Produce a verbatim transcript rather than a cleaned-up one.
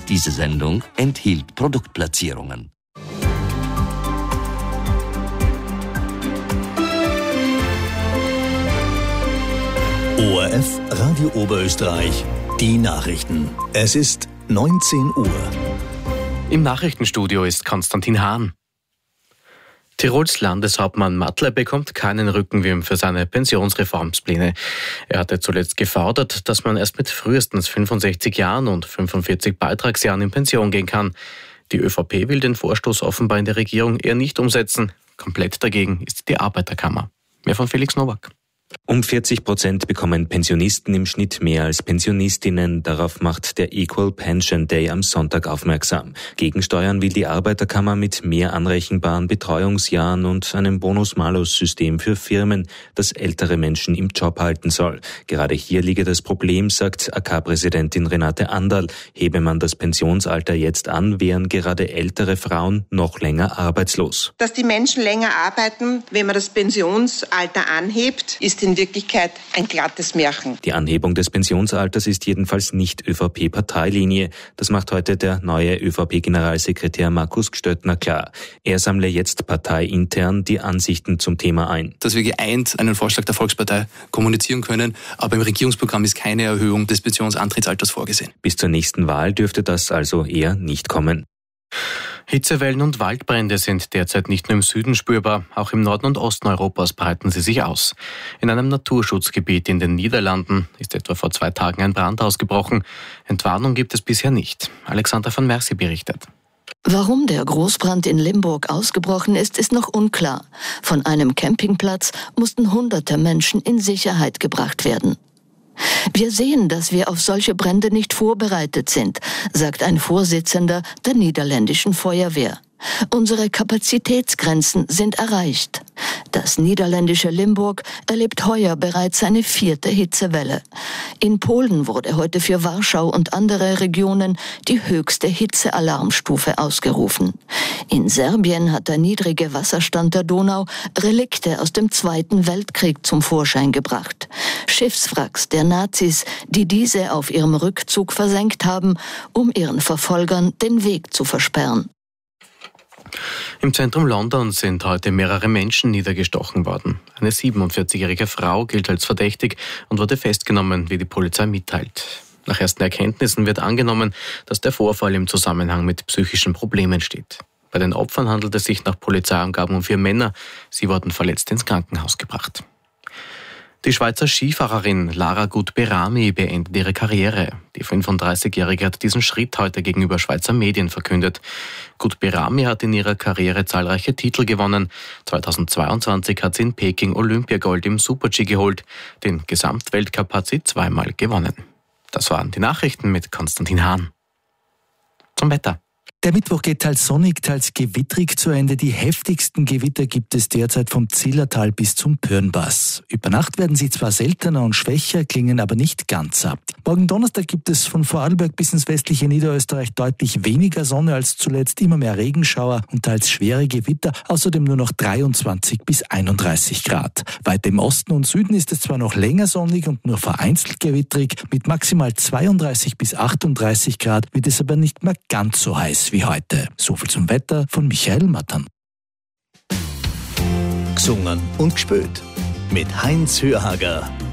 Diese Sendung enthielt Produktplatzierungen. O R F Radio Oberösterreich, die Nachrichten. Es ist neunzehn Uhr. Im Nachrichtenstudio ist Konstantin Hahn. Tirols Landeshauptmann Mattler bekommt keinen Rückenwind für seine Pensionsreformspläne. Er hatte zuletzt gefordert, dass man erst mit frühestens fünfundsechzig Jahren und fünfundvierzig Beitragsjahren in Pension gehen kann. Die ÖVP will den Vorstoß offenbar in der Regierung eher nicht umsetzen. Komplett dagegen ist die Arbeiterkammer. Mehr von Felix Nowak. Um vierzig Prozent bekommen Pensionisten im Schnitt mehr als Pensionistinnen. Darauf macht der Equal Pension Day am Sonntag aufmerksam. Gegensteuern will die Arbeiterkammer mit mehr anrechenbaren Betreuungsjahren und einem Bonus-Malus-System für Firmen, das ältere Menschen im Job halten soll. Gerade hier liege das Problem, sagt A K-Präsidentin Renate Anderl. Hebe man das Pensionsalter jetzt an, wären gerade ältere Frauen noch länger arbeitslos. Dass die Menschen länger arbeiten, wenn man das Pensionsalter anhebt, ist in Wirklichkeit ein glattes Märchen. Die Anhebung des Pensionsalters ist jedenfalls nicht ÖVP-Parteilinie. Das macht heute der neue ÖVP-Generalsekretär Markus Gstöttner klar. Er sammle jetzt parteiintern die Ansichten zum Thema ein. Dass wir geeint einen Vorschlag der Volkspartei kommunizieren können, aber im Regierungsprogramm ist keine Erhöhung des Pensionsantrittsalters vorgesehen. Bis zur nächsten Wahl dürfte das also eher nicht kommen. Hitzewellen und Waldbrände sind derzeit nicht nur im Süden spürbar, auch im Norden und Osten Europas breiten sie sich aus. In einem Naturschutzgebiet in den Niederlanden ist etwa vor zwei Tagen ein Brand ausgebrochen. Entwarnung gibt es bisher nicht. Alexandra von Mercy berichtet. Warum der Großbrand in Limburg ausgebrochen ist, ist noch unklar. Von einem Campingplatz mussten hunderte Menschen in Sicherheit gebracht werden. Wir sehen, dass wir auf solche Brände nicht vorbereitet sind, sagt ein Vorsitzender der niederländischen Feuerwehr. Unsere Kapazitätsgrenzen sind erreicht. Das niederländische Limburg erlebt heuer bereits seine vierte Hitzewelle. In Polen wurde heute für Warschau und andere Regionen die höchste Hitzealarmstufe ausgerufen. In Serbien hat der niedrige Wasserstand der Donau Relikte aus dem Zweiten Weltkrieg zum Vorschein gebracht. Schiffswracks der Nazis, die diese auf ihrem Rückzug versenkt haben, um ihren Verfolgern den Weg zu versperren. Im Zentrum Londons sind heute mehrere Menschen niedergestochen worden. Eine siebenundvierzigjährige Frau gilt als verdächtig und wurde festgenommen, wie die Polizei mitteilt. Nach ersten Erkenntnissen wird angenommen, dass der Vorfall im Zusammenhang mit psychischen Problemen steht. Bei den Opfern handelt es sich nach Polizeiangaben um vier Männer. Sie wurden verletzt ins Krankenhaus gebracht. Die Schweizer Skifahrerin Lara Gut-Berami beendet ihre Karriere. Die fünfunddreißigjährige hat diesen Schritt heute gegenüber Schweizer Medien verkündet. Gut-Berami hat in ihrer Karriere zahlreiche Titel gewonnen. zweitausendzweiundzwanzig hat sie in Peking Olympiagold im Super-G geholt. Den Gesamtweltcup hat sie zweimal gewonnen. Das waren die Nachrichten mit Konstantin Hahn. Zum Wetter. Der Mittwoch geht teils sonnig, teils gewittrig zu Ende. Die heftigsten Gewitter gibt es derzeit vom Zillertal bis zum Pörnpass. Über Nacht werden sie zwar seltener und schwächer, klingen aber nicht ganz ab. Morgen Donnerstag gibt es von Vorarlberg bis ins westliche Niederösterreich deutlich weniger Sonne als zuletzt, immer mehr Regenschauer und teils schwere Gewitter, außerdem nur noch dreiundzwanzig bis einunddreißig Grad. Weiter im Osten und Süden ist es zwar noch länger sonnig und nur vereinzelt gewittrig, mit maximal zweiunddreißig bis achtunddreißig Grad wird es aber nicht mehr ganz so heiß wie heute. So viel zum Wetter von Michael Mattern. Gesungen und gespielt mit Heinz Hörhager.